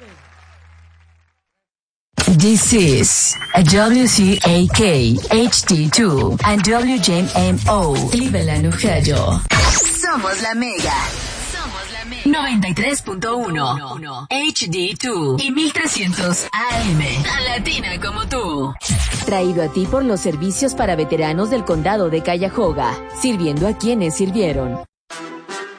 This is a WCAK HD2 and WJMO Cleveland, Ohio. Somos la Mega. 93.1 HD2 y 1300 AM. Tan latina como tú. Traído a ti por los servicios para veteranos del condado de Cuyahoga, sirviendo a quienes sirvieron.